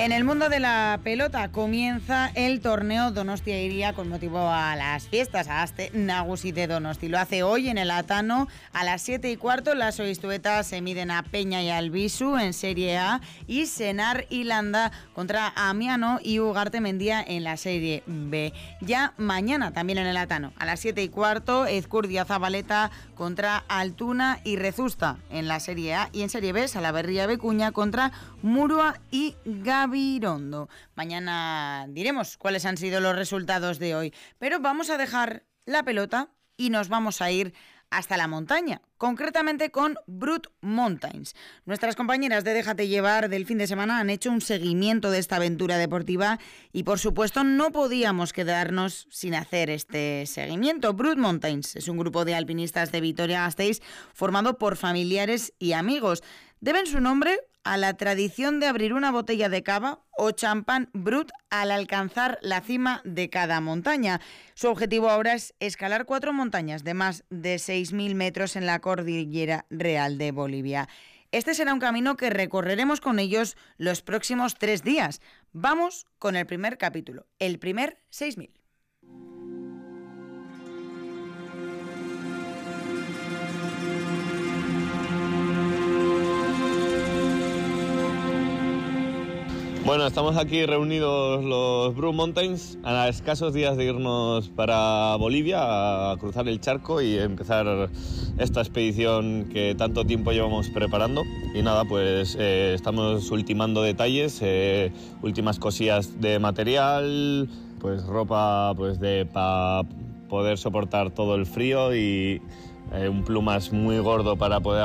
En el mundo de la pelota comienza el torneo Donostia Iria con motivo a las fiestas, a Aste Nagusi de Donosti. Lo hace hoy en el Atano a las 7:15. Las oistuetas se miden a Peña y Albisu en Serie A y Senar y Landa contra Amiano y Ugarte Mendía en la Serie B. Ya mañana también en el Atano a las 7:15 Ezcurdia Zabaleta contra Altuna y Rezusta en la Serie A y en Serie B Salaberria Becuña contra Murua y Gabirondo. Mañana diremos cuáles han sido los resultados de hoy, pero vamos a dejar la pelota y nos vamos a ir hasta la montaña, concretamente con Brut Mountains. Nuestras compañeras de Déjate Llevar del fin de semana han hecho un seguimiento de esta aventura deportiva y, por supuesto, no podíamos quedarnos sin hacer este seguimiento. Brut Mountains es un grupo de alpinistas de Vitoria-Gasteiz formado por familiares y amigos. Deben su nombre a la tradición de abrir una botella de cava o champán Brut al alcanzar la cima de cada montaña. Su objetivo ahora es escalar 4 montañas de más de 6.000 metros en la Cordillera Real de Bolivia. Este será un camino que recorreremos con ellos los próximos 3 días. Vamos con el primer capítulo, el primer 6.000. Bueno, estamos aquí reunidos los Brut Mountains a escasos días de irnos para Bolivia a cruzar el charco y empezar esta expedición que tanto tiempo llevamos preparando. Y nada, pues estamos ultimando detalles, últimas cosillas de material, pues ropa pues para poder soportar todo el frío y un plumas muy gordo para poder